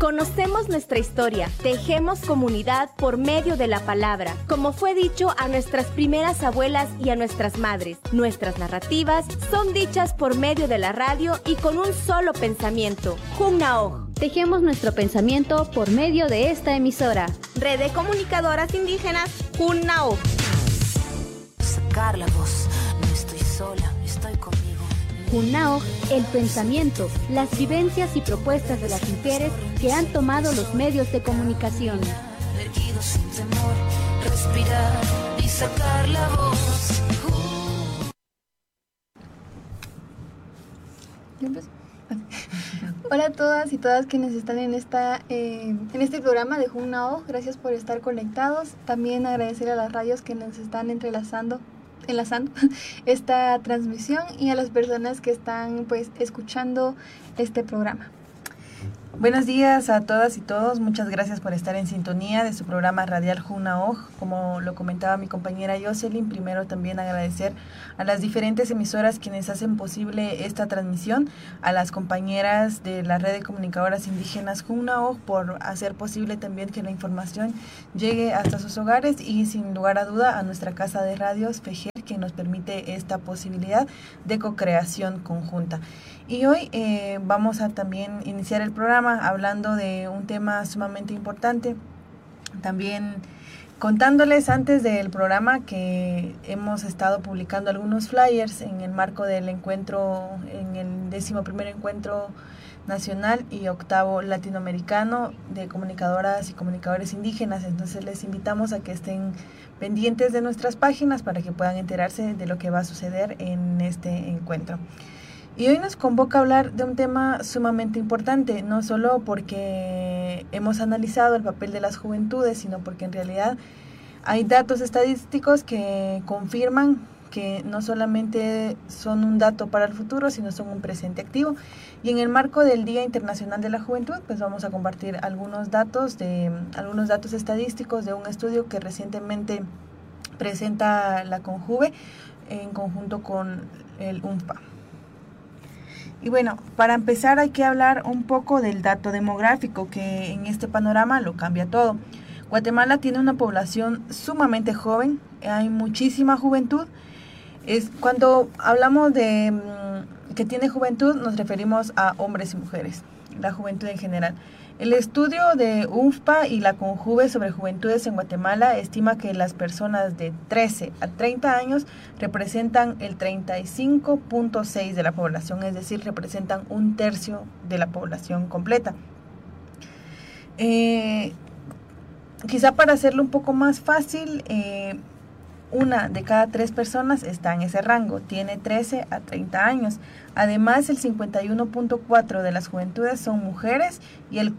Conocemos nuestra historia, tejemos comunidad por medio de la palabra, como fue dicho a nuestras primeras abuelas y a nuestras madres. Nuestras narrativas son dichas por medio de la radio y con un solo pensamiento. Junnaoj. Tejemos nuestro pensamiento por medio de esta emisora. Red de Comunicadoras Indígenas, Junnaoj. Sacar la voz, no estoy sola, estoy conmigo. Junnaoj, el pensamiento, las vivencias y propuestas de las mujeres que han tomado los medios de comunicación. Erguido sin temor, respirar y sacar la voz. Hola a todas y todas quienes están en este programa de Junnaoj. Gracias por estar conectados. También agradecer a las radios que nos están enlazando esta transmisión y a las personas que están escuchando este programa. Buenos días a todas y todos, muchas gracias por estar en sintonía de su programa radial Junnaoj. Como lo comentaba mi compañera Jocelyn, primero también agradecer a las diferentes emisoras quienes hacen posible esta transmisión, a las compañeras de la red de comunicadoras indígenas Junnaoj por hacer posible también que la información llegue hasta sus hogares y sin lugar a duda a nuestra casa de radios FEJER, que nos permite esta posibilidad de co-creación conjunta. Y hoy vamos a también iniciar el programa hablando de un tema sumamente importante. También contándoles antes del programa que hemos estado publicando algunos flyers en el marco del encuentro, en el 11º encuentro nacional y 8º latinoamericano de comunicadoras y comunicadores indígenas. Entonces les invitamos a que estén pendientes de nuestras páginas para que puedan enterarse de lo que va a suceder en este encuentro. Y hoy nos convoca a hablar de un tema sumamente importante, no solo porque hemos analizado el papel de las juventudes, sino porque en realidad hay datos estadísticos que confirman que no solamente son un dato para el futuro, sino son un presente activo. Y en el marco del Día Internacional de la Juventud, pues vamos a compartir algunos datos estadísticos de un estudio que recientemente presenta la CONJUVE en conjunto con el UNFPA. Y bueno, para empezar hay que hablar un poco del dato demográfico, que en este panorama lo cambia todo. Guatemala tiene una población sumamente joven, hay muchísima juventud. Cuando hablamos de que tiene juventud, nos referimos a hombres y mujeres, la juventud en general. El estudio de UNFPA y la CONJUVE sobre juventudes en Guatemala estima que las personas de 13 a 30 años representan el 35.6% de la población, es decir, representan 1/3 de la población completa. Quizá para hacerlo un poco más fácil, una de cada 3 personas está en ese rango, tiene 13 a 30 años. Además, el 51.4% de las juventudes son mujeres y el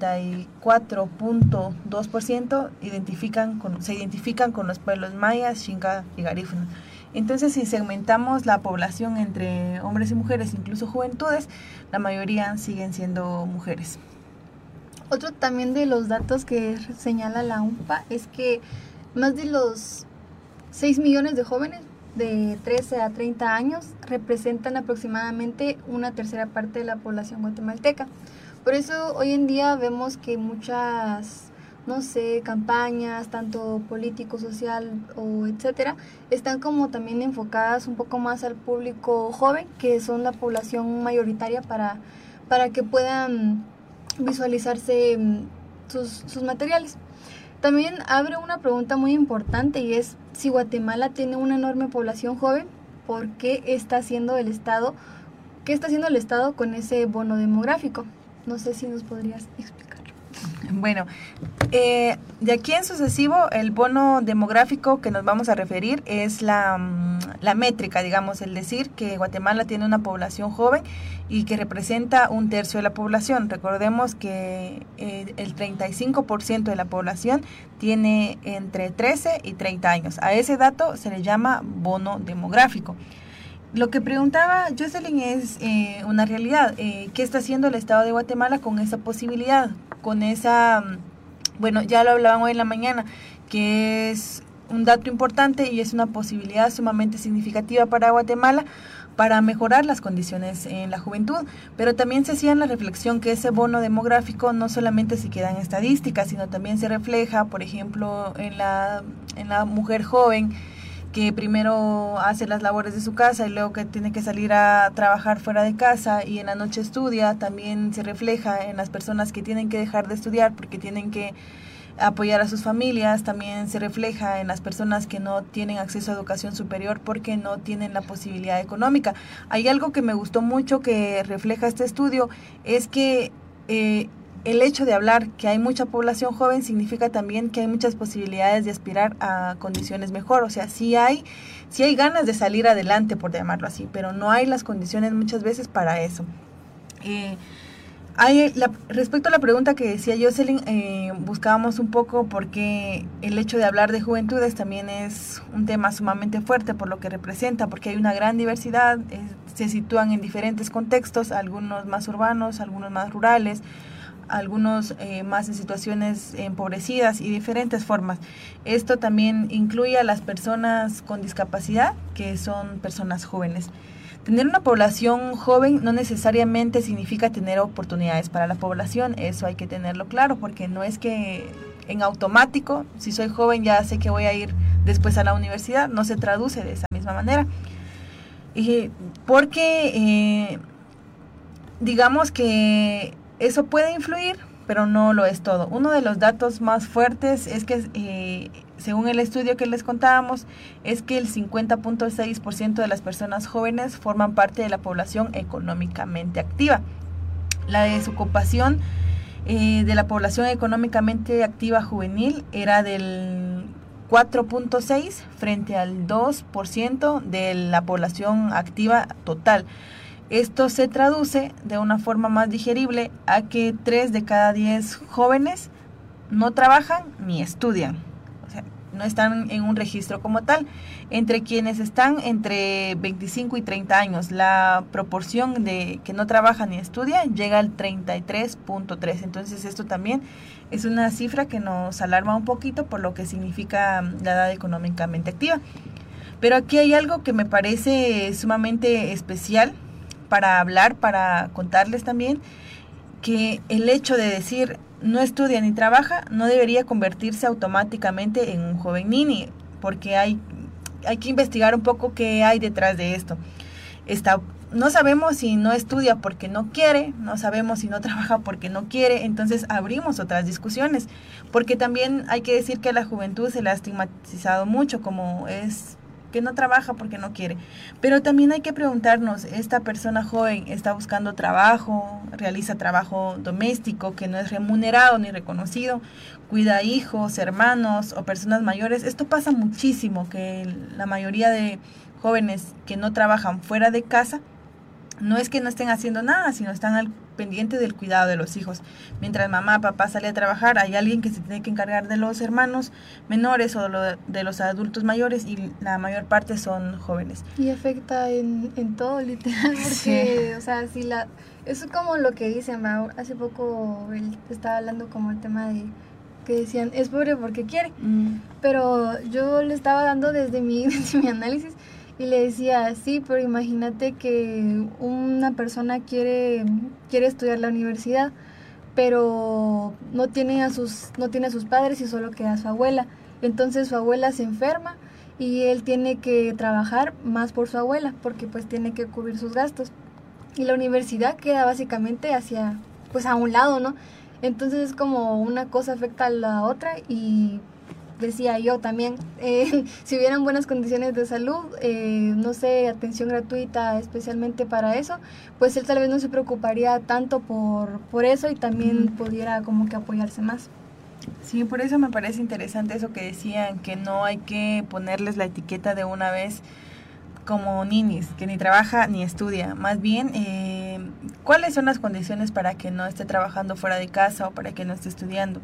44.2% se identifican con los pueblos mayas, xinca y garífuna. Entonces, si segmentamos la población entre hombres y mujeres, incluso juventudes, la mayoría siguen siendo mujeres. Otro también de los datos que señala la UNFPA es que más de los 6 millones de jóvenes de 13 a 30 años representan aproximadamente 1/3 parte de la población guatemalteca. Por eso hoy en día vemos que muchas, campañas, tanto político, social o etcétera, están como también enfocadas un poco más al público joven, que son la población mayoritaria para que puedan visualizarse sus materiales. También abre una pregunta muy importante y es: si Guatemala tiene una enorme población joven, ¿por qué está haciendo el Estado? ¿Qué está haciendo el Estado con ese bono demográfico? No sé si nos podrías explicar. Bueno, de aquí en sucesivo, el bono demográfico que nos vamos a referir es la métrica, digamos, el decir que Guatemala tiene una población joven y que representa 1/3 de la población. Recordemos que el 35% de la población tiene entre 13 y 30 años. A ese dato se le llama bono demográfico. Lo que preguntaba Jocelyn es una realidad. ¿Qué está haciendo el Estado de Guatemala con esa posibilidad? Con esa, ya lo hablaban hoy en la mañana, que es un dato importante y es una posibilidad sumamente significativa para Guatemala, para mejorar las condiciones en la juventud, pero también se hacía la reflexión que ese bono demográfico no solamente se queda en estadísticas, sino también se refleja, por ejemplo, en la mujer joven que primero hace las labores de su casa y luego que tiene que salir a trabajar fuera de casa y en la noche estudia. También se refleja en las personas que tienen que dejar de estudiar porque tienen que apoyar a sus familias. También se refleja en las personas que no tienen acceso a educación superior porque no tienen la posibilidad económica. Hay algo que me gustó mucho que refleja este estudio, es que el hecho de hablar que hay mucha población joven significa también que hay muchas posibilidades de aspirar a condiciones mejor. O sea, sí hay ganas de salir adelante, por llamarlo así, pero no hay las condiciones muchas veces para eso. Respecto a la pregunta que decía Jocelyn, buscábamos un poco porque el hecho de hablar de juventudes también es un tema sumamente fuerte por lo que representa, porque hay una gran diversidad, se sitúan en diferentes contextos, algunos más urbanos, algunos más rurales, algunos más en situaciones empobrecidas y diferentes formas. Esto también incluye a las personas con discapacidad, que son personas jóvenes. Tener una población joven no necesariamente significa tener oportunidades para la población, eso hay que tenerlo claro, porque no es que en automático, si soy joven ya sé que voy a ir después a la universidad, no se traduce de esa misma manera. Porque digamos que eso puede influir, pero no lo es todo. Uno de los datos más fuertes es que, según el estudio que les contábamos, es que el 50.6% de las personas jóvenes forman parte de la población económicamente activa. La desocupación de la población económicamente activa juvenil era del 4.6 frente al 2% de la población activa total. Esto se traduce de una forma más digerible a que 3 de cada 10 jóvenes no trabajan ni estudian, o sea, no están en un registro como tal. Entre quienes están entre 25 y 30 años, la proporción de que no trabajan ni estudian llega al 33.3. Entonces esto también es una cifra que nos alarma un poquito por lo que significa la edad económicamente activa. Pero aquí hay algo que me parece sumamente especial para hablar, para contarles también, que el hecho de decir no estudia ni trabaja no debería convertirse automáticamente en un joven nini, porque hay que investigar un poco qué hay detrás de esto. No sabemos si no estudia porque no quiere, no sabemos si no trabaja porque no quiere, entonces abrimos otras discusiones, porque también hay que decir que a la juventud se le ha estigmatizado mucho, como es que no trabaja porque no quiere, pero también hay que preguntarnos, ¿esta persona joven está buscando trabajo, realiza trabajo doméstico que no es remunerado ni reconocido, cuida hijos, hermanos o personas mayores? Esto pasa muchísimo, que la mayoría de jóvenes que no trabajan fuera de casa no es que no estén haciendo nada, sino están al pendiente del cuidado de los hijos. Mientras mamá, papá sale a trabajar, hay alguien que se tiene que encargar de los hermanos menores o de los adultos mayores, y la mayor parte son jóvenes. Y afecta en todo, literal, porque, sí. O sea, si eso es como lo que dicen, hace poco él estaba hablando como el tema de que decían, es pobre porque quiere, pero yo le estaba dando desde mi análisis. Y le decía, sí, pero imagínate que una persona quiere estudiar la universidad, pero no tiene a sus padres y solo queda su abuela. Entonces su abuela se enferma y él tiene que trabajar más por su abuela, porque pues tiene que cubrir sus gastos. Y la universidad queda básicamente a un lado, ¿no? Entonces es como una cosa afecta a la otra. Y decía yo también, si hubieran buenas condiciones de salud, no sé, atención gratuita especialmente para eso, pues él tal vez no se preocuparía tanto por eso y también pudiera como que apoyarse más. Sí, por eso me parece interesante eso que decían, que no hay que ponerles la etiqueta de una vez como ninis, que ni trabaja ni estudia. Más bien, ¿cuáles son las condiciones para que no esté trabajando fuera de casa o para que no esté estudiando?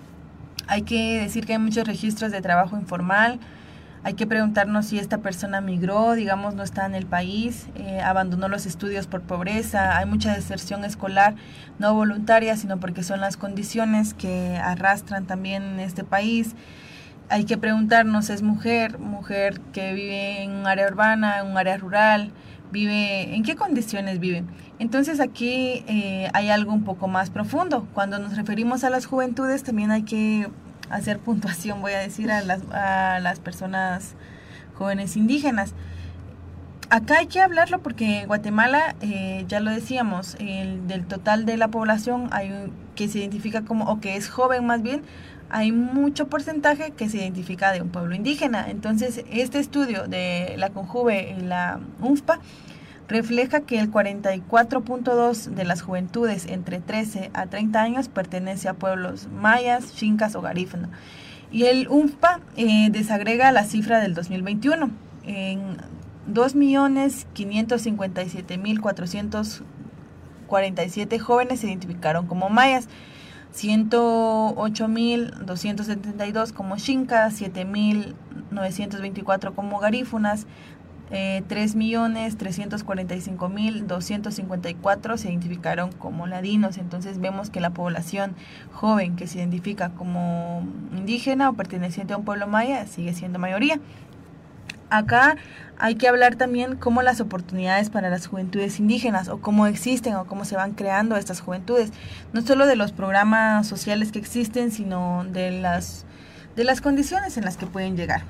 Hay que decir que hay muchos registros de trabajo informal. Hay que preguntarnos si esta persona migró, digamos, no está en el país, abandonó los estudios por pobreza. Hay mucha deserción escolar, no voluntaria, sino porque son las condiciones que arrastran también en este país. Hay que preguntarnos, ¿es mujer que vive en un área urbana, en un área rural? en qué condiciones viven. Entonces aquí hay algo un poco más profundo. Cuando nos referimos a las juventudes también hay que hacer puntuación, voy a decir, a las personas jóvenes indígenas. Acá hay que hablarlo porque Guatemala, ya lo decíamos, del total de la población que se identifica como, o que es joven más bien, hay mucho porcentaje que se identifica de un pueblo indígena. Entonces, este estudio de la CONJUVE y la UNFPA refleja que el 44.2% de las juventudes entre 13 a 30 años pertenece a pueblos mayas, xincas o garífuna. Y el UNFPA desagrega la cifra del 2021 en 2.557.447 jóvenes se identificaron como mayas, 108.272 como xincas, 7.924 como garífunas, 3.345.254 se identificaron como ladinos. Entonces vemos que la población joven que se identifica como indígena o perteneciente a un pueblo maya sigue siendo mayoría. Acá hay que hablar también cómo las oportunidades para las juventudes indígenas, o cómo existen o cómo se van creando estas juventudes, no solo de los programas sociales que existen, sino de las condiciones en las que pueden llegar.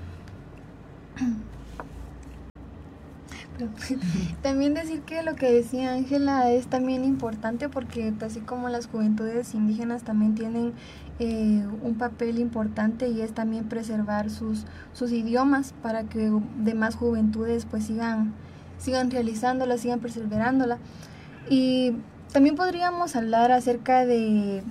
También decir que lo que decía Ángela es también importante, porque así como las juventudes indígenas también tienen un papel importante, y es también preservar sus idiomas para que demás juventudes pues sigan realizándola, sigan perseverándola. Y también podríamos hablar acerca de...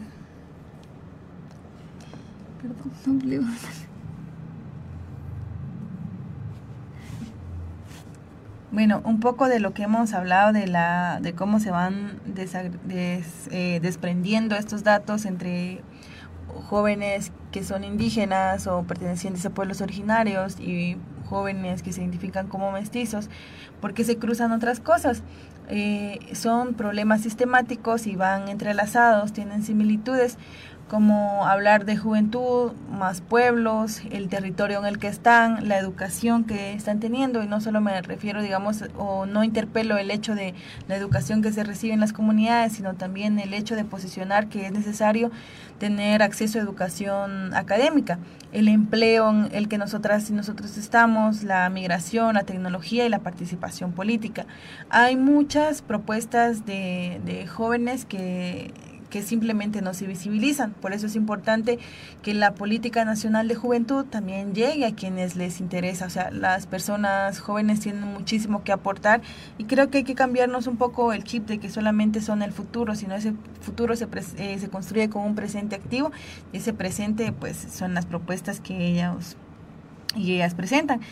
Bueno, un poco de lo que hemos hablado de cómo se van desprendiendo estos datos entre jóvenes que son indígenas o pertenecientes a pueblos originarios y jóvenes que se identifican como mestizos, porque se cruzan otras cosas. Son problemas sistemáticos y van entrelazados, tienen similitudes, como hablar de juventud, más pueblos, el territorio en el que están, la educación que están teniendo, y no solo me refiero, digamos, o no interpelo el hecho de la educación que se recibe en las comunidades, sino también el hecho de posicionar que es necesario tener acceso a educación académica, el empleo en el que nosotras y nosotros estamos, la migración, la tecnología y la participación política. Hay muchas propuestas de jóvenes que simplemente no se visibilizan. Por eso es importante que la política nacional de juventud también llegue a quienes les interesa. O sea, las personas jóvenes tienen muchísimo que aportar, y creo que hay que cambiarnos un poco el chip de que solamente son el futuro, sino ese futuro se construye con un presente activo, y ese presente pues son las propuestas que ellas presentan.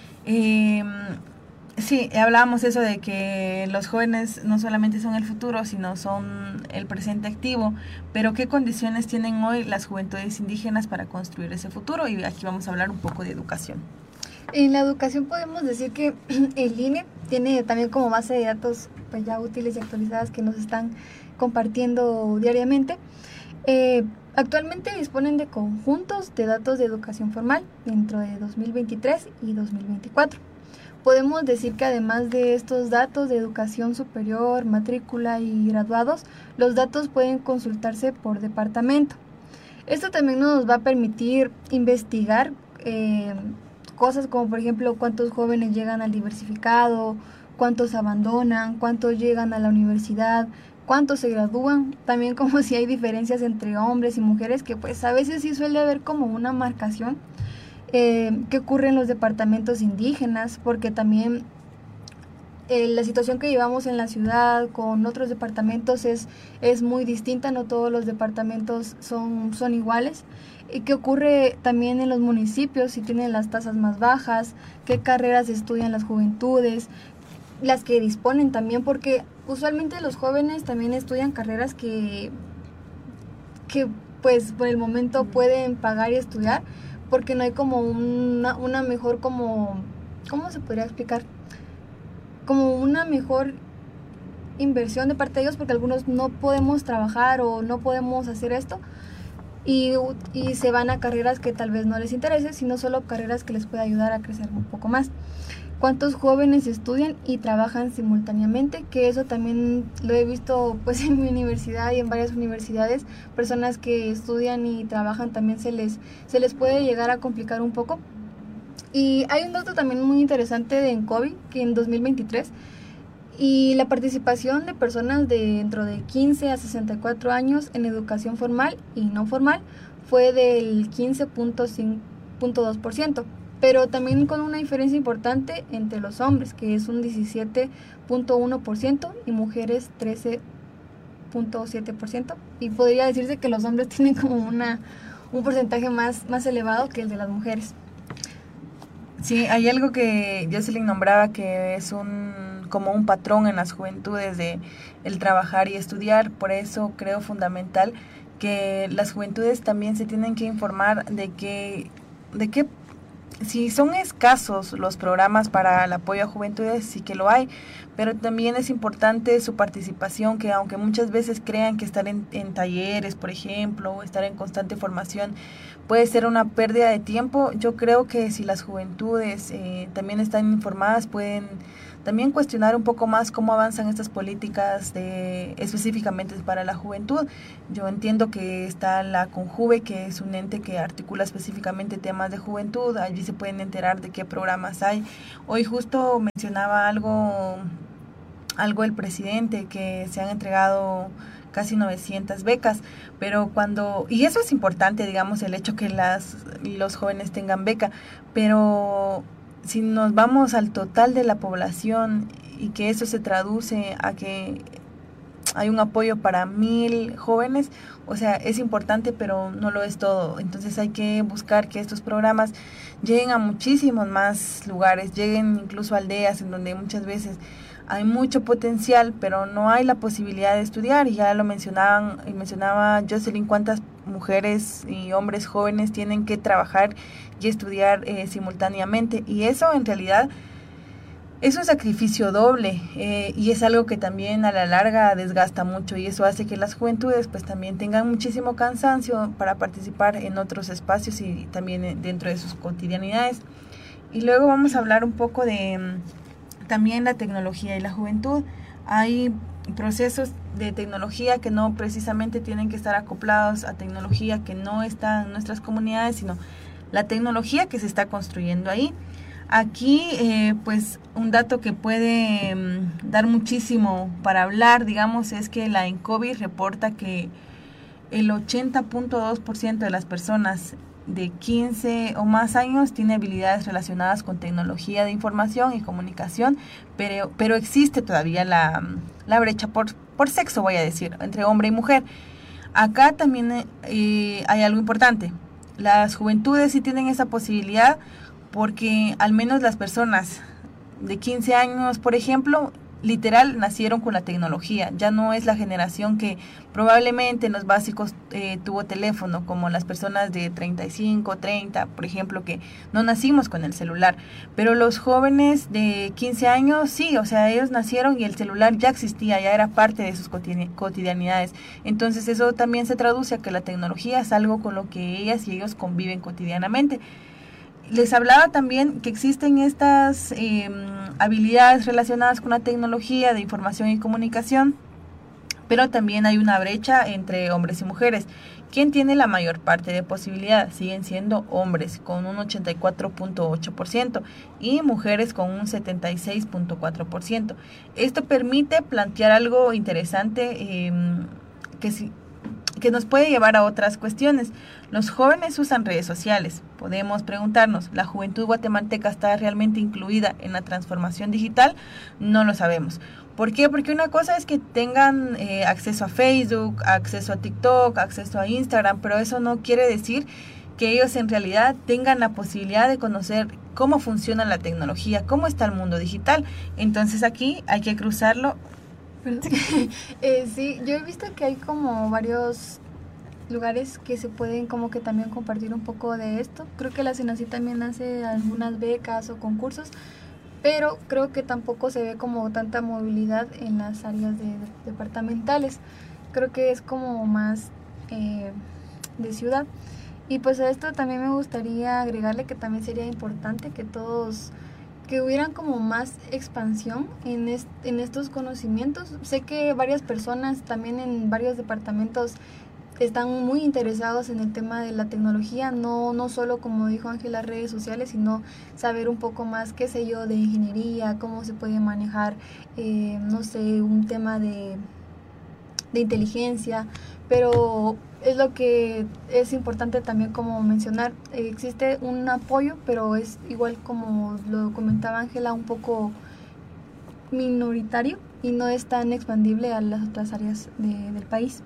Sí, hablábamos eso de que los jóvenes no solamente son el futuro, sino son el presente activo, pero ¿qué condiciones tienen hoy las juventudes indígenas para construir ese futuro? Y aquí vamos a hablar un poco de educación. En la educación podemos decir que el INE tiene también como base de datos pues ya útiles y actualizadas que nos están compartiendo diariamente. Actualmente disponen de conjuntos de datos de educación formal dentro de 2023 y 2024. Podemos decir que además de estos datos de educación superior, matrícula y graduados, los datos pueden consultarse por departamento. Esto también nos va a permitir investigar cosas como, por ejemplo, cuántos jóvenes llegan al diversificado, cuántos abandonan, cuántos llegan a la universidad, cuántos se gradúan, también como si hay diferencias entre hombres y mujeres, que pues a veces sí suele haber como una marcación. ¿Qué ocurre en los departamentos indígenas? Porque también la situación que llevamos en la ciudad con otros departamentos es muy distinta, no todos los departamentos son iguales. ¿Y qué ocurre también en los municipios? Si tienen las tasas más bajas, qué carreras estudian las juventudes, las que disponen también, porque usualmente los jóvenes también estudian carreras que pues por el momento pueden pagar y estudiar, porque no hay como una mejor, como, ¿cómo se podría explicar? Como una mejor inversión de parte de ellos, porque algunos no podemos trabajar o no podemos hacer esto, y se van a carreras que tal vez no les interese, sino solo carreras que les pueda ayudar a crecer un poco más. cuántos jóvenes estudian y trabajan simultáneamente, que eso también lo he visto pues en mi universidad y en varias universidades, personas que estudian y trabajan también se les puede llegar a complicar un poco. Y hay un dato también muy interesante de ENCOBI, que en 2023, y la participación de personas dentro de 15 a 64 años en educación formal y no formal fue del 15.2%, pero también con una diferencia importante entre los hombres, que es un 17.1%, y mujeres 13.7%, y podría decirse que los hombres tienen como un porcentaje más elevado que el de las mujeres. Sí, hay algo que Jocelyn nombraba que es como un patrón en las juventudes de el trabajar y estudiar. Por eso creo fundamental que las juventudes también se tienen que informar de que si son escasos los programas para el apoyo a juventudes, sí que lo hay, pero también es importante su participación, que aunque muchas veces crean que estar en talleres, por ejemplo, o estar en constante formación puede ser una pérdida de tiempo, yo creo que si las juventudes también están informadas, pueden también cuestionar un poco más cómo avanzan estas políticas específicamente para la juventud. Yo entiendo que está la Conjuve, que es un ente que articula específicamente temas de juventud. Allí se pueden enterar de qué programas hay. Hoy justo mencionaba algo el presidente, que se han entregado casi 900 becas, pero y eso es importante, digamos, el hecho que los jóvenes tengan beca, pero si nos vamos al total de la población y que eso se traduce a que hay un apoyo para 1,000 jóvenes, o sea, es importante, pero no lo es todo. Entonces hay que buscar que estos programas lleguen a muchísimos más lugares, lleguen incluso a aldeas en donde muchas veces hay mucho potencial, pero no hay la posibilidad de estudiar. Y ya lo mencionaba Jocelyn, cuántas mujeres y hombres jóvenes tienen que trabajar y estudiar simultáneamente. Y eso en realidad es un sacrificio doble y es algo que también a la larga desgasta mucho, y eso hace que las juventudes pues también tengan muchísimo cansancio para participar en otros espacios y también dentro de sus cotidianidades. Y luego vamos a hablar un poco de también la tecnología y la juventud. Hay procesos de tecnología que no precisamente tienen que estar acoplados a tecnología que no está en nuestras comunidades, sino la tecnología que se está construyendo ahí. Aquí, pues, un dato que puede dar muchísimo para hablar, digamos, es que la ENCOBI reporta que el 80.2% de las personas de 15 o más años tiene habilidades relacionadas con tecnología de información y comunicación, pero existe todavía la brecha por sexo, voy a decir, entre hombre y mujer. Acá también hay algo importante. Las juventudes sí tienen esa posibilidad, porque al menos las personas de 15 años, por ejemplo, literal nacieron con la tecnología. Ya no es la generación que probablemente en los básicos tuvo teléfono, como las personas de 35, 30, por ejemplo, que no nacimos con el celular. Pero los jóvenes de 15 años, sí, o sea, ellos nacieron y el celular ya existía, ya era parte de sus cotidianidades. Entonces eso también se traduce a que la tecnología es algo con lo que ellas y ellos conviven cotidianamente. Les hablaba también que existen estas habilidades relacionadas con la tecnología de información y comunicación, pero también hay una brecha entre hombres y mujeres. ¿Quién tiene la mayor parte de posibilidad? Siguen siendo hombres con un 84.8% y mujeres con un 76.4%. Esto permite plantear algo interesante que nos puede llevar a otras cuestiones. Los jóvenes usan redes sociales. Podemos preguntarnos, ¿la juventud guatemalteca está realmente incluida en la transformación digital? No lo sabemos. ¿Por qué? Porque una cosa es que tengan acceso a Facebook, acceso a TikTok, acceso a Instagram, pero eso no quiere decir que ellos en realidad tengan la posibilidad de conocer cómo funciona la tecnología, cómo está el mundo digital. Entonces aquí hay que cruzarlo. Sí, yo he visto que hay como varios lugares que se pueden como que también compartir un poco de esto. Creo que la SENACI también hace algunas becas o concursos, pero creo que tampoco se ve como tanta movilidad en las áreas departamentales. Creo que es como más de ciudad. Y pues a esto también me gustaría agregarle que también sería importante que que hubieran como más expansión en estos conocimientos. Sé que varias personas también en varios departamentos están muy interesados en el tema de la tecnología, no solo como dijo Ángel las redes sociales, sino saber un poco más, qué sé yo, de ingeniería, cómo se puede manejar, no sé, un tema de inteligencia, pero es lo que es importante también como mencionar, existe un apoyo, pero es igual como lo comentaba Ángela, un poco minoritario y no es tan expandible a las otras áreas del país.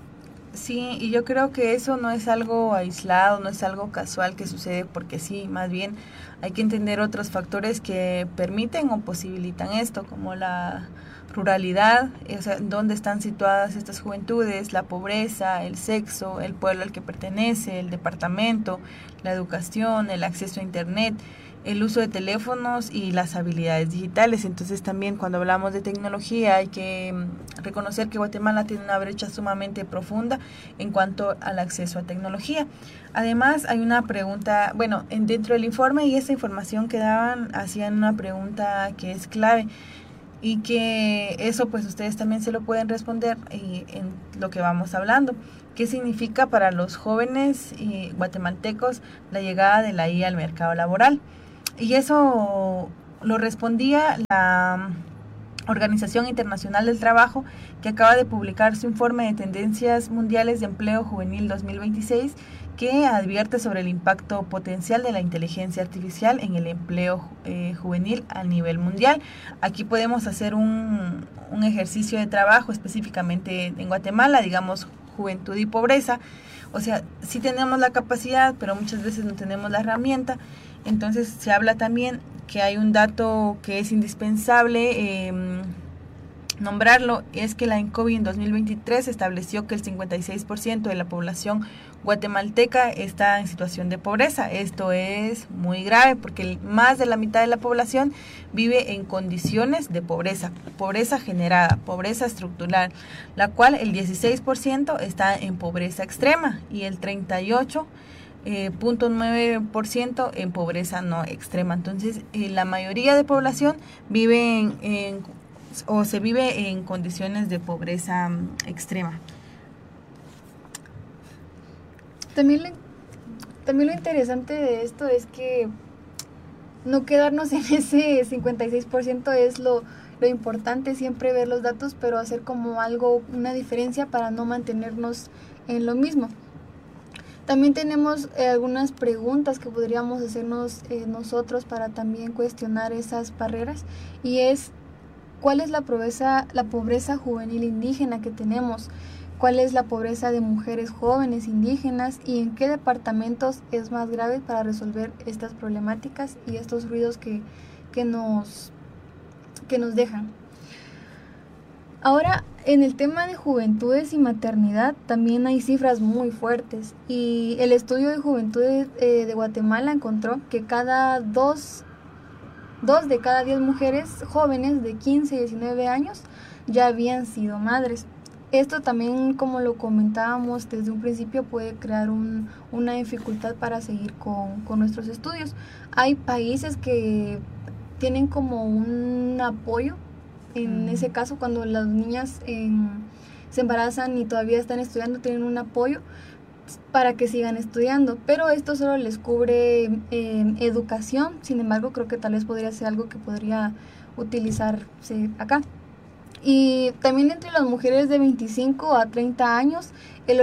Sí, y yo creo que eso no es algo aislado, no es algo casual que sucede porque sí, más bien hay que entender otros factores que permiten o posibilitan esto, como la ruralidad, o sea, dónde están situadas estas juventudes, la pobreza, el sexo, el pueblo al que pertenece, el departamento, la educación, el acceso a internet, el uso de teléfonos y las habilidades digitales. Entonces también cuando hablamos de tecnología hay que reconocer que Guatemala tiene una brecha sumamente profunda en cuanto al acceso a tecnología. Además hay una pregunta, bueno, dentro del informe y esta información que daban hacían una pregunta que es clave y que eso pues ustedes también se lo pueden responder en lo que vamos hablando. ¿Qué significa para los jóvenes guatemaltecos la llegada de la IA al mercado laboral? Y eso lo respondía la Organización Internacional del Trabajo, que acaba de publicar su informe de Tendencias Mundiales de Empleo Juvenil 2026, que advierte sobre el impacto potencial de la inteligencia artificial en el empleo juvenil a nivel mundial. Aquí podemos hacer un ejercicio de trabajo específicamente en Guatemala, digamos juventud y pobreza. O sea, sí tenemos la capacidad, pero muchas veces no tenemos la herramienta. Entonces se habla también que hay un dato que es indispensable nombrarlo, es que la INCOBI en 2023 estableció que el 56% de la población guatemalteca está en situación de pobreza. Esto es muy grave porque más de la mitad de la población vive en condiciones de pobreza, pobreza generada, pobreza estructural, la cual el 16% está en pobreza extrema y el 38.9% en pobreza no extrema. Entonces, la mayoría de población vive se vive en condiciones de pobreza extrema. También lo interesante de esto es que no quedarnos en ese 56% es lo importante, siempre ver los datos, pero hacer como algo, una diferencia para no mantenernos en lo mismo. También tenemos algunas preguntas que podríamos hacernos nosotros para también cuestionar esas barreras, y es ¿cuál es la pobreza juvenil indígena que tenemos? ¿Cuál es la pobreza de mujeres jóvenes indígenas? ¿Y en qué departamentos es más grave para resolver estas problemáticas y estos ruidos que nos dejan? Ahora, en el tema de juventudes y maternidad también hay cifras muy fuertes, y el estudio de juventudes de Guatemala encontró que dos de cada 10 mujeres jóvenes de 15 y 19 años ya habían sido madres. Esto también, como lo comentábamos desde un principio, puede crear una dificultad para seguir con nuestros estudios. Hay países que tienen como un apoyo en ese caso, cuando las niñas se embarazan y todavía están estudiando, tienen un apoyo para que sigan estudiando, pero esto solo les cubre educación. Sin embargo, creo que tal vez podría ser algo que podría utilizarse acá. Y también entre las mujeres de 25 a 30 años, el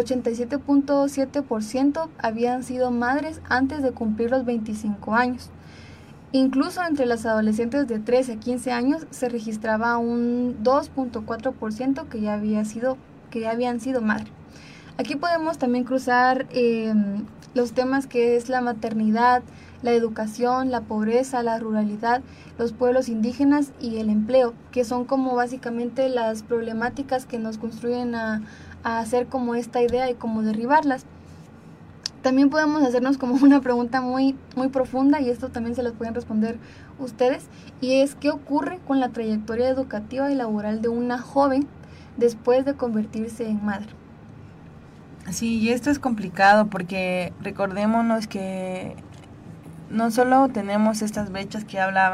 87.7% habían sido madres antes de cumplir los 25 años. Incluso entre las adolescentes de 13 a 15 años se registraba un 2.4% que ya habían sido madres. Aquí podemos también cruzar los temas que es la maternidad, la educación, la pobreza, la ruralidad, los pueblos indígenas y el empleo, que son como básicamente las problemáticas que nos construyen a hacer como esta idea y como derribarlas. También podemos hacernos como una pregunta muy, muy profunda, y esto también se las pueden responder ustedes, y es ¿qué ocurre con la trayectoria educativa y laboral de una joven después de convertirse en madre? Sí, y esto es complicado porque recordémonos que no solo tenemos estas brechas que hablaban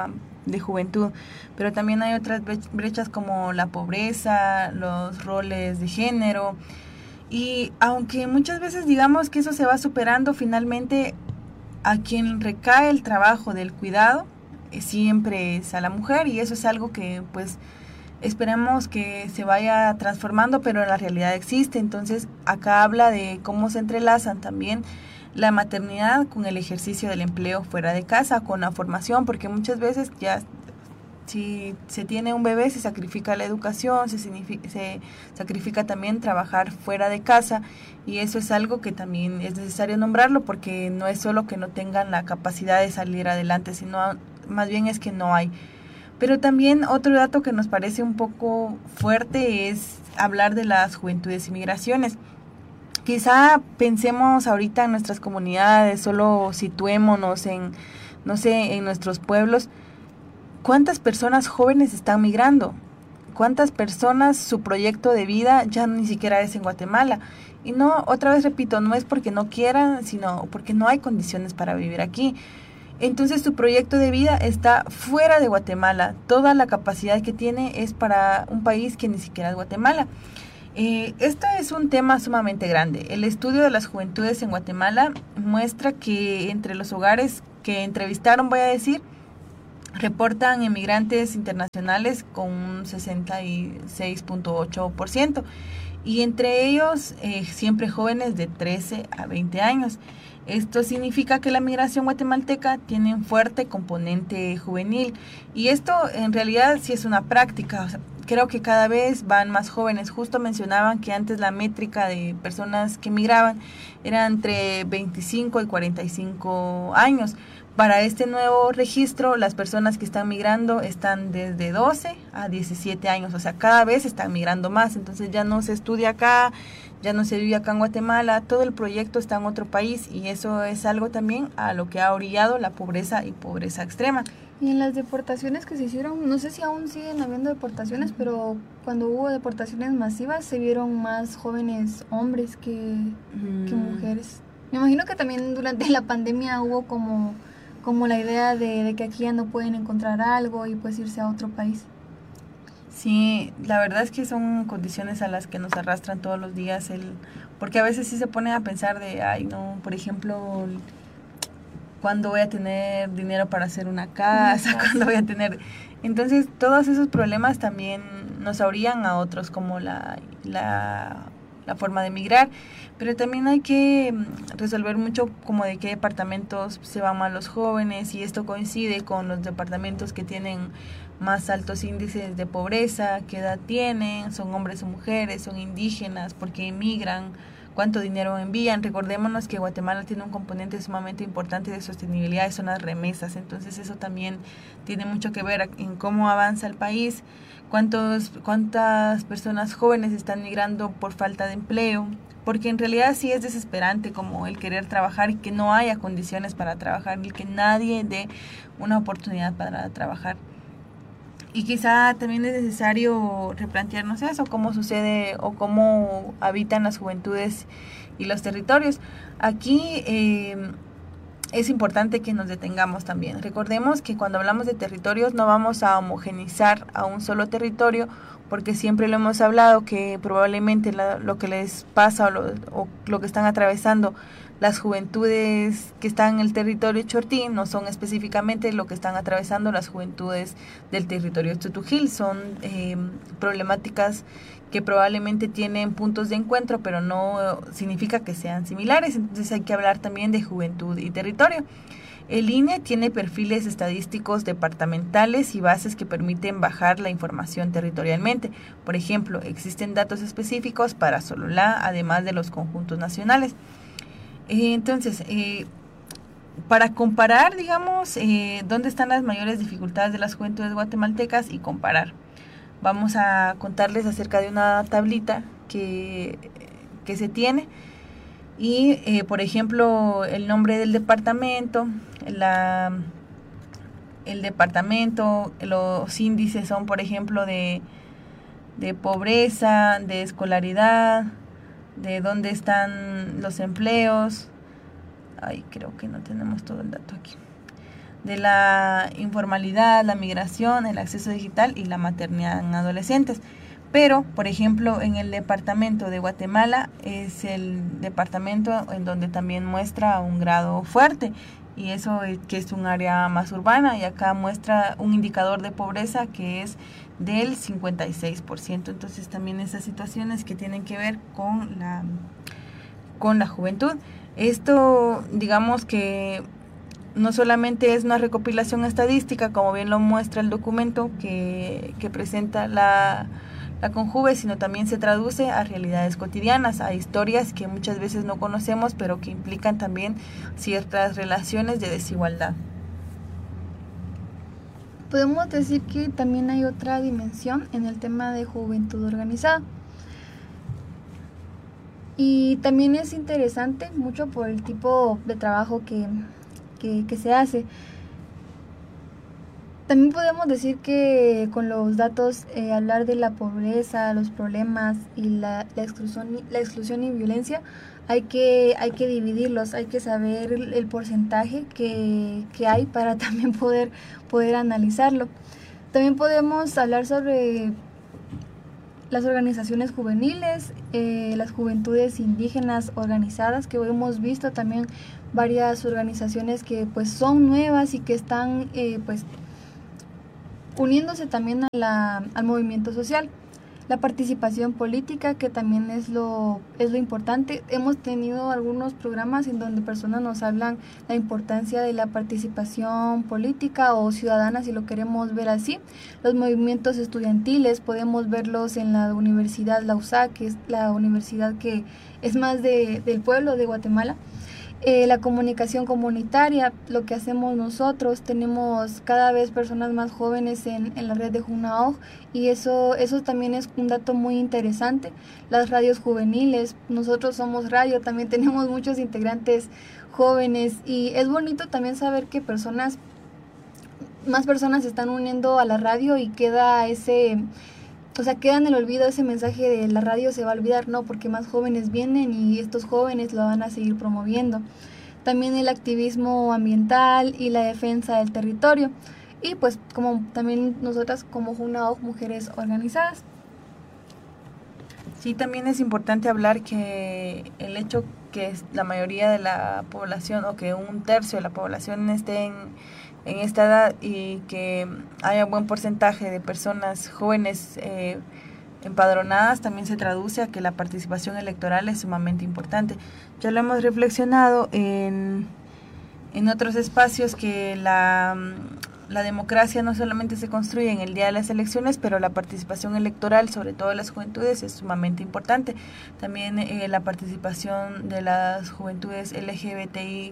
de juventud, pero también hay otras brechas como la pobreza, los roles de género, y aunque muchas veces digamos que eso se va superando, finalmente a quien recae el trabajo del cuidado siempre es a la mujer, y eso es algo que pues esperemos que se vaya transformando, pero en la realidad existe. Entonces acá habla de cómo se entrelazan también la maternidad con el ejercicio del empleo fuera de casa, con la formación, porque muchas veces ya si se tiene un bebé se sacrifica la educación, se sacrifica también trabajar fuera de casa, y eso es algo que también es necesario nombrarlo, porque no es solo que no tengan la capacidad de salir adelante, sino más bien es que no hay. Pero también otro dato que nos parece un poco fuerte es hablar de las juventudes y migraciones. Quizá pensemos ahorita en nuestras comunidades, solo situémonos en, no sé, en nuestros pueblos. ¿Cuántas personas jóvenes están migrando? ¿Cuántas personas su proyecto de vida ya ni siquiera es en Guatemala? Y no, otra vez repito, no es porque no quieran, sino porque no hay condiciones para vivir aquí. Entonces su proyecto de vida está fuera de Guatemala. Toda la capacidad que tiene es para un país que ni siquiera es Guatemala. Esto es un tema sumamente grande. El estudio de las juventudes en Guatemala muestra que entre los hogares que entrevistaron, voy a decir, reportan emigrantes internacionales con un 66.8%, y entre ellos siempre jóvenes de 13 a 20 años. Esto significa que la migración guatemalteca tiene un fuerte componente juvenil, y esto en realidad sí es una práctica. O sea, creo que cada vez van más jóvenes. Justo mencionaban que antes la métrica de personas que migraban era entre 25 y 45 años. Para este nuevo registro, las personas que están migrando están desde 12 a 17 años, o sea, cada vez están migrando más. Entonces ya no se estudia acá, ya no se vive acá en Guatemala, todo el proyecto está en otro país, y eso es algo también a lo que ha orillado la pobreza y pobreza extrema. Y en las deportaciones que se hicieron, no sé si aún siguen habiendo deportaciones, pero cuando hubo deportaciones masivas se vieron más jóvenes hombres que mujeres. Me imagino que también durante la pandemia hubo como la idea de que aquí ya no pueden encontrar algo y pues irse a otro país. Sí, la verdad es que son condiciones a las que nos arrastran todos los días, porque a veces sí se pone a pensar de, ay no, por ejemplo, ¿cuándo voy a tener dinero para hacer una casa? ¿Cuándo voy a tener...? Entonces todos esos problemas también nos orillan a otros, como la forma de emigrar, pero también hay que resolver mucho como de qué departamentos se van más los jóvenes, y esto coincide con los departamentos que tienen más altos índices de pobreza, qué edad tienen, son hombres o mujeres, son indígenas, por qué emigran, cuánto dinero envían. Recordémonos que Guatemala tiene un componente sumamente importante de sostenibilidad, y son las remesas, entonces eso también tiene mucho que ver en cómo avanza el país, cuántas personas jóvenes están migrando por falta de empleo, porque en realidad sí es desesperante como el querer trabajar y que no haya condiciones para trabajar, y que nadie dé una oportunidad para trabajar. Y quizá también es necesario replantearnos eso, cómo sucede o cómo habitan las juventudes y los territorios. Aquí es importante que nos detengamos también. Recordemos que cuando hablamos de territorios no vamos a homogenizar a un solo territorio, porque siempre lo hemos hablado que probablemente lo que les pasa o lo que están atravesando las juventudes que están en el territorio Chortí no son específicamente lo que están atravesando las juventudes del territorio Tutujil. Son problemáticas que probablemente tienen puntos de encuentro, pero no significa que sean similares. Entonces hay que hablar también de juventud y territorio. El INE tiene perfiles estadísticos departamentales y bases que permiten bajar la información territorialmente. Por ejemplo, existen datos específicos para Sololá, además de los conjuntos nacionales. Entonces, para comparar, digamos, dónde están las mayores dificultades de las juventudes guatemaltecas y comparar, vamos a contarles acerca de una tablita que se tiene. Y, por ejemplo, el nombre del departamento, los índices son, por ejemplo, de pobreza, de escolaridad, de dónde están los empleos. Ay, creo que no tenemos todo el dato aquí. de la informalidad, la migración, el acceso digital y la maternidad en adolescentes. Pero, por ejemplo, en el departamento de Guatemala es el departamento en donde también muestra un grado fuerte, y eso es que es un área más urbana, y acá muestra un indicador de pobreza que es del 56%. Entonces también esas situaciones que tienen que ver con la juventud. Esto, digamos que no solamente es una recopilación estadística, como bien lo muestra el documento que presenta la Conjuve, sino también se traduce a realidades cotidianas, a historias que muchas veces no conocemos, pero que implican también ciertas relaciones de desigualdad. Podemos decir que también hay otra dimensión en el tema de juventud organizada. Y también es interesante mucho por el tipo de trabajo que se hace. También podemos decir que con los datos, hablar de la pobreza, los problemas y la exclusión y violencia, hay que dividirlos, hay que saber el porcentaje que hay para también poder analizarlo. También podemos hablar sobre las organizaciones juveniles, las juventudes indígenas organizadas, que hemos visto también varias organizaciones que pues son nuevas y que están pues uniéndose también al movimiento social. La participación política, que también es lo importante. Hemos tenido algunos programas en donde personas nos hablan la importancia de la participación política o ciudadana, si lo queremos ver así. Los movimientos estudiantiles podemos verlos en la Universidad La USAC, que es la universidad que es más del pueblo de Guatemala. La comunicación comunitaria, lo que hacemos nosotros, tenemos cada vez personas más jóvenes en la red de Junaoj, y eso también es un dato muy interesante. Las radios juveniles, nosotros somos radio, también tenemos muchos integrantes jóvenes, y es bonito también saber que más personas se están uniendo a la radio, y queda queda en el olvido ese mensaje de la radio se va a olvidar, no, porque más jóvenes vienen y estos jóvenes lo van a seguir promoviendo. También el activismo ambiental y la defensa del territorio. Y pues como también nosotras como Junaoj, mujeres organizadas. Sí, también es importante hablar que el hecho que la mayoría de la población, o que un tercio de la población esté en esta edad, y que haya buen porcentaje de personas jóvenes empadronadas, también se traduce a que la participación electoral es sumamente importante. Ya lo hemos reflexionado en otros espacios, que la democracia no solamente se construye en el día de las elecciones, pero la participación electoral, sobre todo de las juventudes, es sumamente importante. También la participación de las juventudes LGBTIQ+,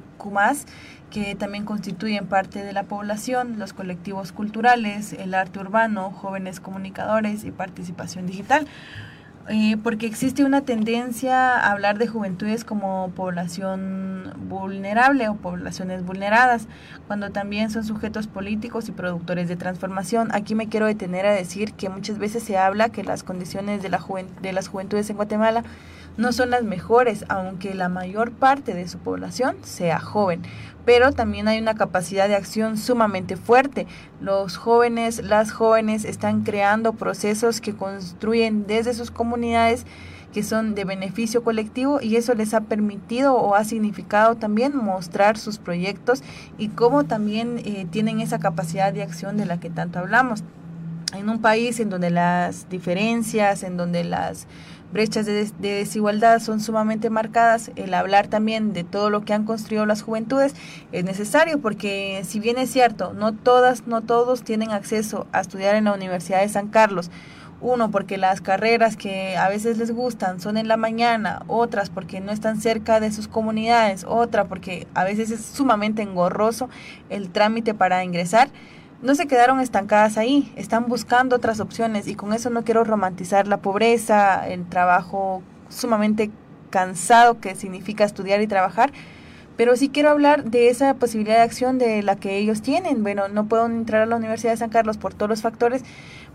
que también constituyen parte de la población, los colectivos culturales, el arte urbano, jóvenes comunicadores y participación digital. Porque existe una tendencia a hablar de juventudes como población vulnerable o poblaciones vulneradas, cuando también son sujetos políticos y productores de transformación. Aquí me quiero detener a decir que muchas veces se habla que las condiciones de las juventudes en Guatemala no son las mejores, aunque la mayor parte de su población sea joven, pero también hay una capacidad de acción sumamente fuerte. Los jóvenes, las jóvenes están creando procesos que construyen desde sus comunidades, que son de beneficio colectivo, y eso les ha permitido o ha significado también mostrar sus proyectos y cómo también tienen esa capacidad de acción de la que tanto hablamos. En un país en donde las diferencias, en donde las brechas de desigualdad son sumamente marcadas, el hablar también de todo lo que han construido las juventudes es necesario, porque si bien es cierto, no todos tienen acceso a estudiar en la Universidad de San Carlos. Uno, porque las carreras que a veces les gustan son en la mañana, otras porque no están cerca de sus comunidades, otra porque a veces es sumamente engorroso el trámite para ingresar. No se quedaron estancadas ahí, están buscando otras opciones, y con eso no quiero romantizar la pobreza, el trabajo sumamente cansado que significa estudiar y trabajar, pero sí quiero hablar de esa posibilidad de acción de la que ellos tienen. Bueno, no puedo entrar a la Universidad de San Carlos por todos los factores,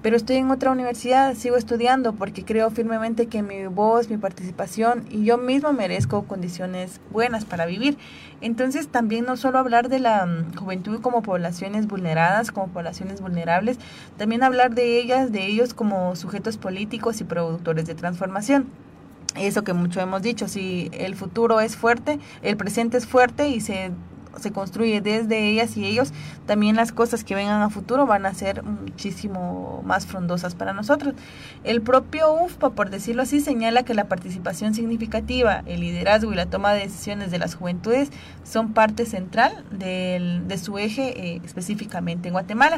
pero estoy en otra universidad, sigo estudiando porque creo firmemente que mi voz, mi participación y yo mismo merezco condiciones buenas para vivir. Entonces también no solo hablar de la juventud como poblaciones vulneradas, como poblaciones vulnerables, también hablar de ellas, de ellos como sujetos políticos y productores de transformación. Eso que mucho hemos dicho, si el futuro es fuerte, el presente es fuerte y se construye desde ellas y ellos, también las cosas que vengan a futuro van a ser muchísimo más frondosas para nosotros. El propio UFPA, por decirlo así, señala que la participación significativa, el liderazgo y la toma de decisiones de las juventudes son parte central de su eje específicamente en Guatemala.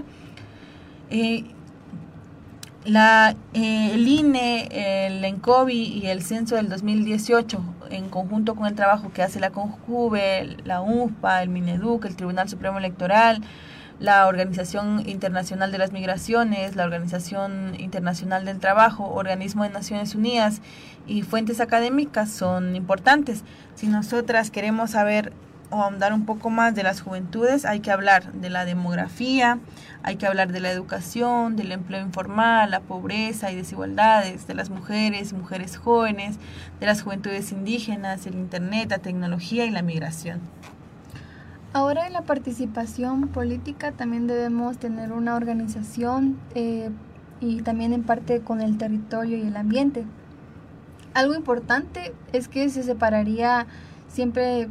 El INE, el ENCOBI y el censo del 2018, en conjunto con el trabajo que hace la CONJUVE, la UFPA, el MINEDUC, el Tribunal Supremo Electoral, la Organización Internacional de las Migraciones, la Organización Internacional del Trabajo, Organismo de Naciones Unidas y fuentes académicas son importantes. Si nosotras queremos saber o ahondar un poco más de las juventudes, hay que hablar de la demografía, hay que hablar de la educación, del empleo informal, la pobreza y desigualdades, de las mujeres jóvenes, de las juventudes indígenas, el internet, la tecnología y la migración. Ahora en la participación política también debemos tener una organización y también en parte con el territorio y el ambiente. Algo importante es que se separaría siempre.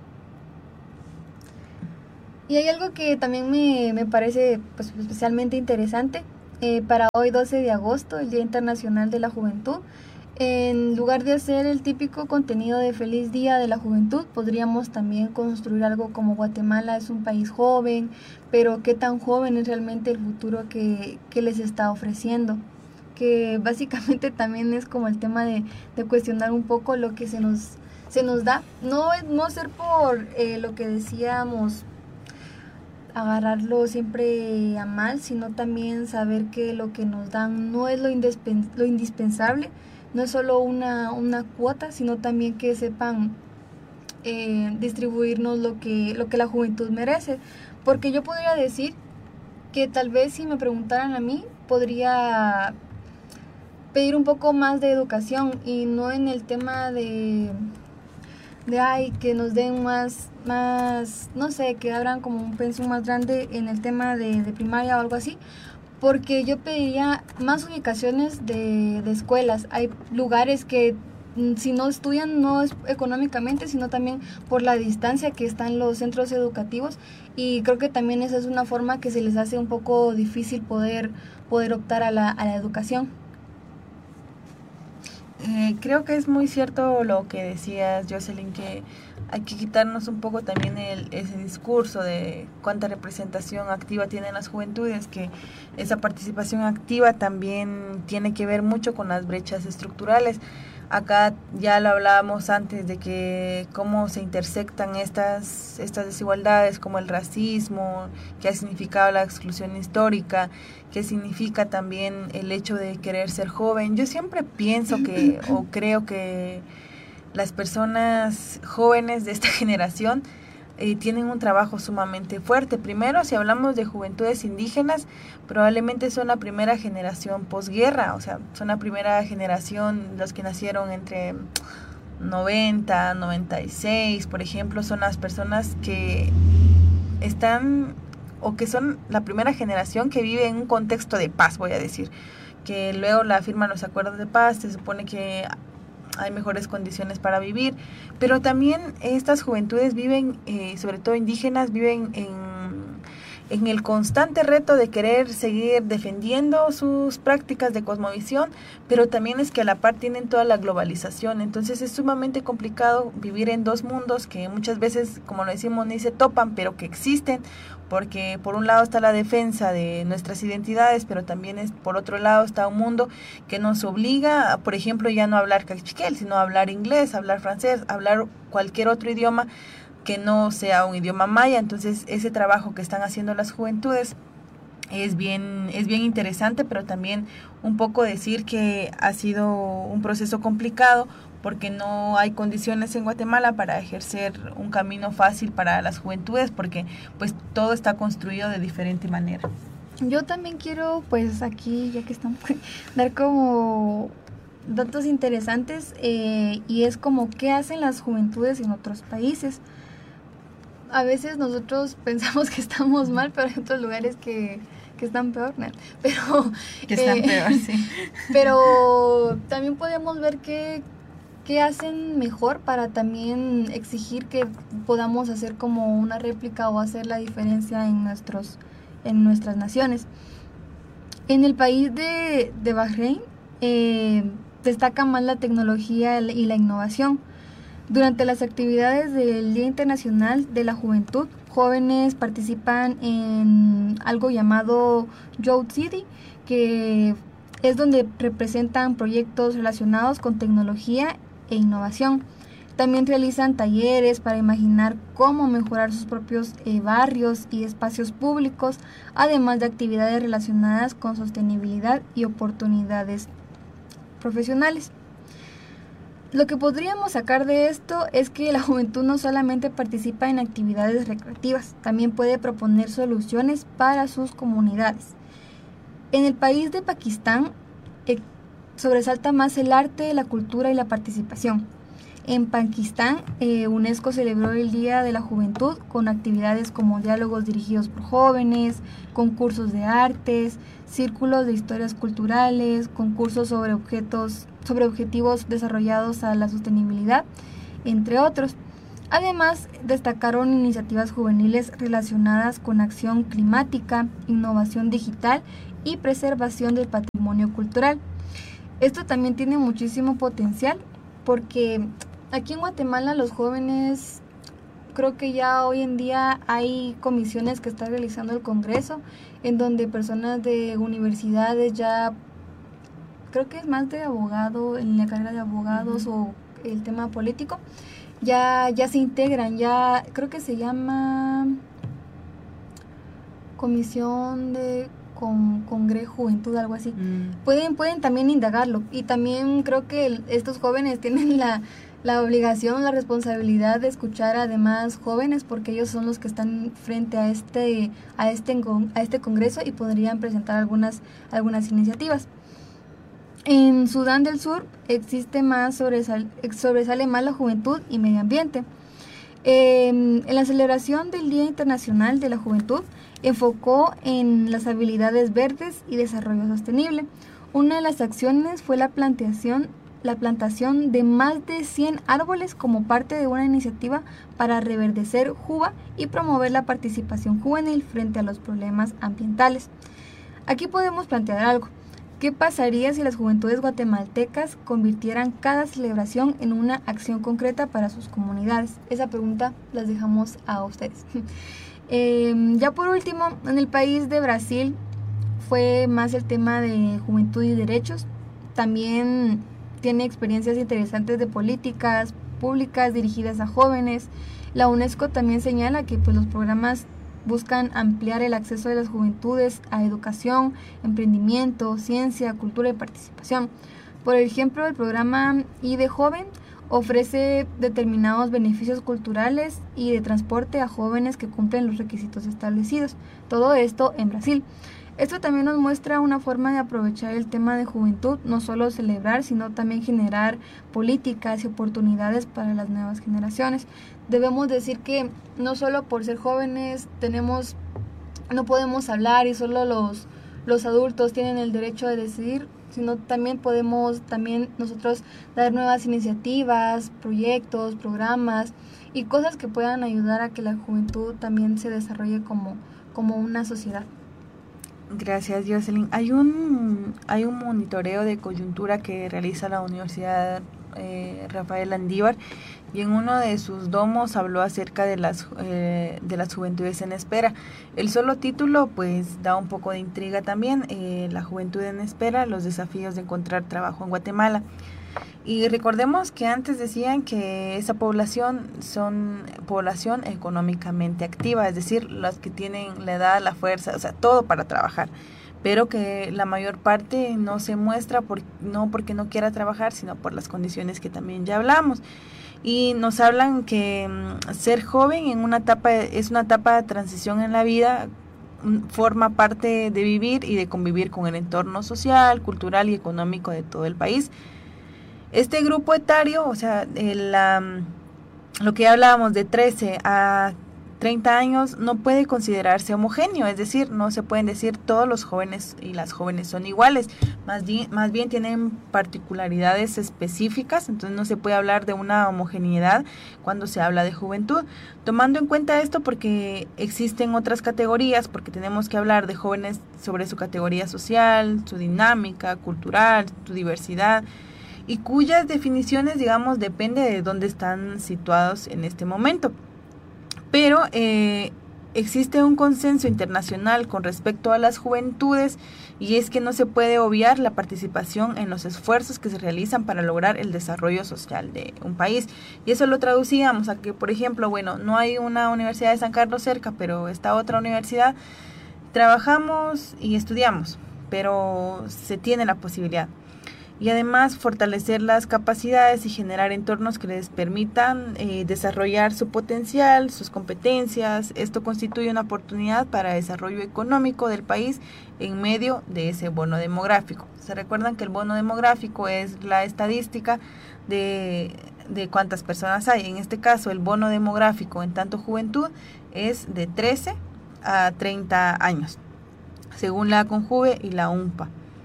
Y hay algo que también me parece pues, especialmente interesante. Para hoy 12 de agosto, el Día Internacional de la Juventud, en lugar de hacer el típico contenido de Feliz Día de la Juventud, podríamos también construir algo como Guatemala es un país joven, pero qué tan joven es realmente el futuro que les está ofreciendo. Que básicamente también es como el tema de cuestionar un poco lo que se nos da. No ser por lo que decíamos, agarrarlo siempre a mal, sino también saber que lo que nos dan no es lo indispensable, no es solo una cuota, sino también que sepan distribuirnos lo que la juventud merece. Porque yo podría decir que tal vez si me preguntaran a mí, podría pedir un poco más de educación y no en el tema de que nos den más, no sé, que abran como un pensum más grande en el tema de primaria o algo así, porque yo pediría más ubicaciones de escuelas. Hay lugares que si no estudian no es económicamente, sino también por la distancia que están los centros educativos, y creo que también esa es una forma que se les hace un poco difícil poder optar a la educación. Creo que es muy cierto lo que decías, Jocelyn, que hay que quitarnos un poco también ese discurso de cuánta representación activa tienen las juventudes, que esa participación activa también tiene que ver mucho con las brechas estructurales. Acá ya lo hablábamos antes de que cómo se intersectan estas desigualdades, como el racismo, qué ha significado la exclusión histórica, qué significa también el hecho de querer ser joven. Yo siempre pienso o creo que las personas jóvenes de esta generación tienen un trabajo sumamente fuerte. Primero, si hablamos de juventudes indígenas, probablemente son la primera generación posguerra, o sea, son la primera generación, los que nacieron entre 90, 96, por ejemplo, son las personas que están, o que son la primera generación que vive en un contexto de paz, voy a decir, que luego la firman los acuerdos de paz, se supone que hay mejores condiciones para vivir, pero también estas juventudes viven, sobre todo indígenas, viven en el constante reto de querer seguir defendiendo sus prácticas de cosmovisión, pero también es que a la par tienen toda la globalización. Entonces es sumamente complicado vivir en dos mundos que muchas veces, como lo decimos, ni se topan, pero que existen, porque por un lado está la defensa de nuestras identidades, pero también por otro lado está un mundo que nos obliga, por ejemplo, ya no hablar cachiquel, sino hablar inglés, hablar francés, hablar cualquier otro idioma que no sea un idioma maya. Entonces ese trabajo que están haciendo las juventudes es bien interesante, pero también un poco decir que ha sido un proceso complicado porque no hay condiciones en Guatemala para ejercer un camino fácil para las juventudes, porque pues todo está construido de diferente manera. Yo también quiero, pues aquí, ya que estamos, dar como datos interesantes y es como qué hacen las juventudes en otros países. A veces nosotros pensamos que estamos mal, pero hay otros lugares que están peor, ¿no? Pero, que están peor, sí. Pero también podemos ver qué hacen mejor para también exigir que podamos hacer como una réplica o hacer la diferencia en nuestras naciones. En el país de Bahrein destaca más la tecnología y la innovación. Durante las actividades del Día Internacional de la Juventud, jóvenes participan en algo llamado Youth City, que es donde representan proyectos relacionados con tecnología e innovación. También realizan talleres para imaginar cómo mejorar sus propios barrios y espacios públicos, además de actividades relacionadas con sostenibilidad y oportunidades profesionales. Lo que podríamos sacar de esto es que la juventud no solamente participa en actividades recreativas, también puede proponer soluciones para sus comunidades. En el país de Pakistán sobresalta más el arte, la cultura y la participación. En Pakistán, UNESCO celebró el Día de la Juventud con actividades como diálogos dirigidos por jóvenes, concursos de artes, círculos de historias culturales, concursos sobre objetivos desarrollados a la sostenibilidad, entre otros. Además, destacaron iniciativas juveniles relacionadas con acción climática, innovación digital y preservación del patrimonio cultural. Esto también tiene muchísimo potencial porque aquí en Guatemala los jóvenes, creo que ya hoy en día hay comisiones que está realizando el Congreso, en donde personas de universidades ya, creo que es más de abogado, en la carrera de abogados o el tema político, ya se integran, ya creo que se llama Comisión de Congreso Juventud, algo así. Pueden también indagarlo, y también creo que estos jóvenes tienen la obligación, la responsabilidad de escuchar a demás jóvenes, porque ellos son los que están frente a este congreso y podrían presentar algunas iniciativas. En Sudán del Sur sobresale más la juventud y medio ambiente. En la celebración del Día Internacional de la Juventud enfocó en las habilidades verdes y desarrollo sostenible. Una de las acciones fue la plantación de más de 100 árboles como parte de una iniciativa para reverdecer Juba y promover la participación juvenil frente a los problemas ambientales. Aquí podemos plantear algo. ¿Qué pasaría si las juventudes guatemaltecas convirtieran cada celebración en una acción concreta para sus comunidades? Esa pregunta las dejamos a ustedes. Ya por último, en el país de Brasil fue más el tema de juventud y derechos. También tiene experiencias interesantes de políticas públicas dirigidas a jóvenes. La UNESCO también señala que los programas buscan ampliar el acceso de las juventudes a educación, emprendimiento, ciencia, cultura y participación. Por ejemplo, el programa ID Joven ofrece determinados beneficios culturales y de transporte a jóvenes que cumplen los requisitos establecidos. Todo esto en Brasil. Esto también nos muestra una forma de aprovechar el tema de juventud, no solo celebrar, sino también generar políticas y oportunidades para las nuevas generaciones. Debemos decir que no solo por ser jóvenes no podemos hablar y solo los adultos tienen el derecho de decidir, sino también podemos nosotros dar nuevas iniciativas, proyectos, programas y cosas que puedan ayudar a que la juventud también se desarrolle como una sociedad. Gracias, Jocelyn. Hay un monitoreo de coyuntura que realiza la Universidad Rafael Landívar, y en uno de sus domos habló acerca de las juventudes en espera. El solo título pues da un poco de intriga también, la juventud en espera, los desafíos de encontrar trabajo en Guatemala. Y recordemos que antes decían que esa población son población económicamente activa, es decir, las que tienen la edad, la fuerza, o sea, todo para trabajar, pero que la mayor parte no se muestra no porque no quiera trabajar, sino por las condiciones que también ya hablamos. Y nos hablan que ser joven es una etapa de transición en la vida, forma parte de vivir y de convivir con el entorno social, cultural y económico de todo el país. Este grupo etario, o sea, lo que hablábamos de 13 a 30 años no puede considerarse homogéneo, es decir, no se pueden decir todos los jóvenes y las jóvenes son iguales, más bien tienen particularidades específicas, entonces no se puede hablar de una homogeneidad cuando se habla de juventud, tomando en cuenta esto porque existen otras categorías, porque tenemos que hablar de jóvenes sobre su categoría social, su dinámica cultural, su diversidad, y cuyas definiciones, digamos, depende de dónde están situados en este momento. Pero existe un consenso internacional con respecto a las juventudes y es que no se puede obviar la participación en los esfuerzos que se realizan para lograr el desarrollo social de un país. Y eso lo traducíamos a que, por ejemplo, bueno, no hay una Universidad de San Carlos cerca, pero esta otra universidad, trabajamos y estudiamos, pero se tiene la posibilidad. Y además fortalecer las capacidades y generar entornos que les permitan desarrollar su potencial, sus competencias. Esto constituye una oportunidad para el desarrollo económico del país en medio de ese bono demográfico. Se recuerdan que el bono demográfico es la estadística de cuántas personas hay. En este caso, el bono demográfico en tanto juventud es de 13 a 30 años, según la CONJUVE y la UNPA.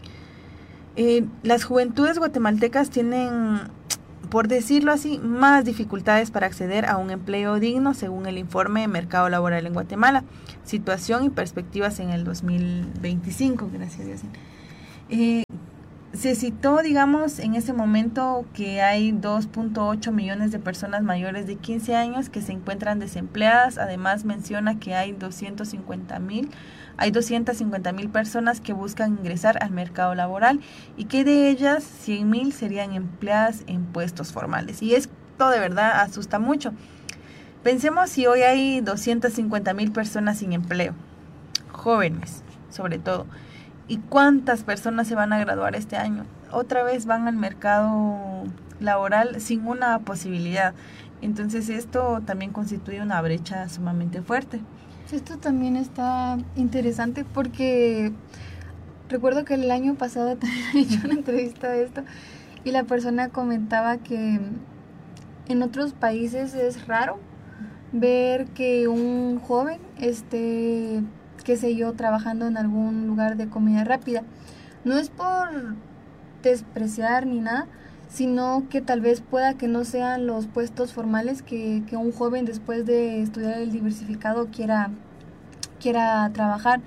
Las juventudes guatemaltecas tienen, por decirlo así, más dificultades para acceder a un empleo digno según el informe de Mercado Laboral en Guatemala, situación y perspectivas en el 2025, gracias a Dios. Se citó, digamos, en ese momento que hay 2.8 millones de personas mayores de 15 años que se encuentran desempleadas. Además menciona que hay 250,000 personas que buscan ingresar al mercado laboral y que de ellas 100,000 serían empleadas en puestos formales. Y esto de verdad asusta mucho. Pensemos si hoy hay 250,000 personas sin empleo, jóvenes sobre todo. ¿Y cuántas personas se van a graduar este año? Otra vez van al mercado laboral sin una posibilidad. Entonces esto también constituye una brecha sumamente fuerte. Esto también está interesante porque recuerdo que el año pasado también he hecho una entrevista de esto y la persona comentaba que en otros países es raro ver que un joven esté, qué sé yo, trabajando en algún lugar de comida rápida. No es por despreciar ni nada, sino que tal vez pueda que no sean los puestos formales que un joven después de estudiar el diversificado quiera trabajar.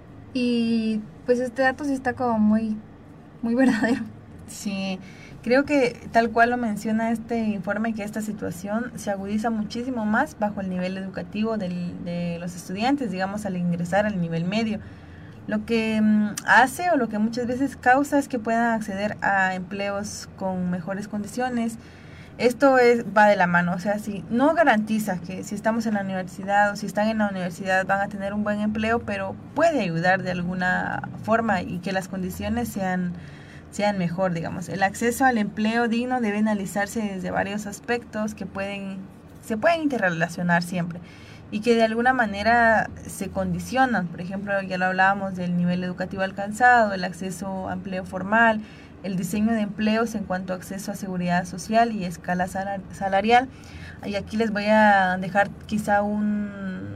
Y pues este dato sí está como muy, muy verdadero. Sí, creo que tal cual lo menciona este informe, que esta situación se agudiza muchísimo más bajo el nivel educativo de los estudiantes, digamos, al ingresar al nivel medio. Lo que hace o lo que muchas veces causa es que puedan acceder a empleos con mejores condiciones. Esto va de la mano, o sea, si no garantiza que si estamos en la universidad o si están en la universidad van a tener un buen empleo, pero puede ayudar de alguna forma y que las condiciones sean mejor, digamos. El acceso al empleo digno debe analizarse desde varios aspectos que se pueden interrelacionar siempre y que de alguna manera se condicionan. Por ejemplo, ya lo hablábamos del nivel educativo alcanzado, el acceso a empleo formal, el diseño de empleos en cuanto a acceso a seguridad social y escala salarial. Y aquí les voy a dejar quizá un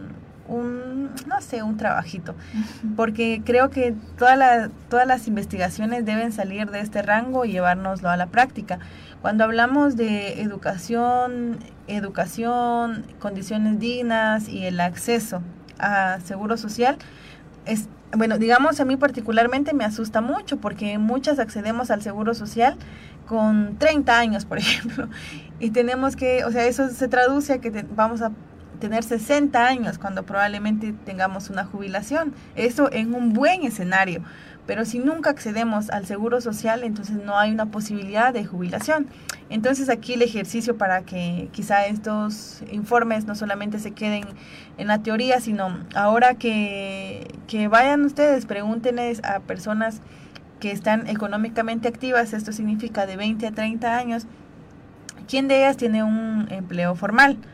trabajito, porque creo que todas las investigaciones deben salir de este rango y llevárnoslo a la práctica. Cuando hablamos de educación, condiciones dignas y el acceso a seguro social, digamos, a mí particularmente me asusta mucho porque muchas accedemos al seguro social con 30 años, por ejemplo, y tenemos que, o sea, eso se traduce a que vamos a tener 60 años cuando probablemente tengamos una jubilación. Eso en un buen escenario. Pero si nunca accedemos al seguro social, entonces no hay una posibilidad de jubilación. Entonces aquí el ejercicio para que quizá estos informes no solamente se queden en la teoría, sino ahora que vayan ustedes, pregúntenles a personas que están económicamente activas, esto significa de 20 a 30 años, ¿quién de ellas tiene un empleo formal?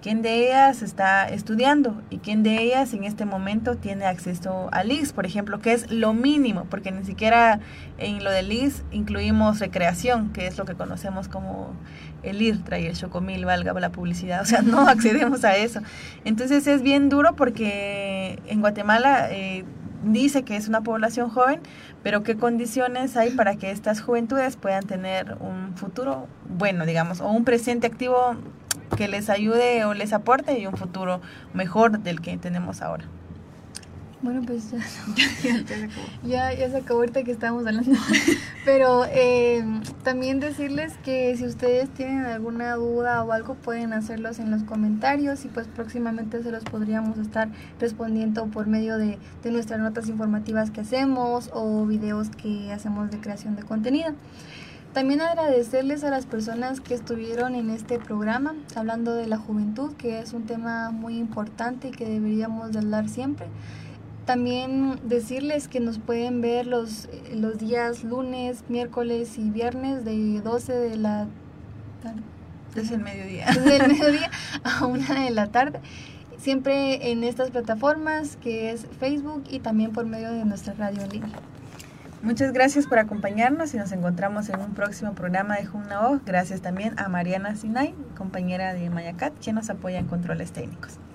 quién de ellas está estudiando y quién de ellas en este momento tiene acceso al IX, por ejemplo, que es lo mínimo, porque ni siquiera en lo del IX incluimos recreación, que es lo que conocemos como el IRTRA y el Chocomil, valga la publicidad, o sea, no accedemos a eso. Entonces es bien duro porque en Guatemala dice que es una población joven, pero ¿qué condiciones hay para que estas juventudes puedan tener un futuro bueno, digamos, o un presente activo que les ayude o les aporte y un futuro mejor del que tenemos ahora? Bueno, pues ya se acabó ahorita que estábamos hablando. Pero también decirles que si ustedes tienen alguna duda o algo, pueden hacerlos en los comentarios y pues próximamente se los podríamos estar respondiendo por medio de nuestras notas informativas que hacemos o videos que hacemos de creación de contenido. También agradecerles a las personas que estuvieron en este programa hablando de la juventud, que es un tema muy importante y que deberíamos de hablar siempre. También decirles que nos pueden ver los días lunes, miércoles y viernes de 12 de la tarde. Desde el mediodía. Desde el mediodía a 1 de la tarde. Siempre en estas plataformas que es Facebook y también por medio de nuestra radio en línea. Muchas gracias por acompañarnos y nos encontramos en un próximo programa de Junao. Gracias también a Mariana Sinay, compañera de Mayacat, quien nos apoya en controles técnicos.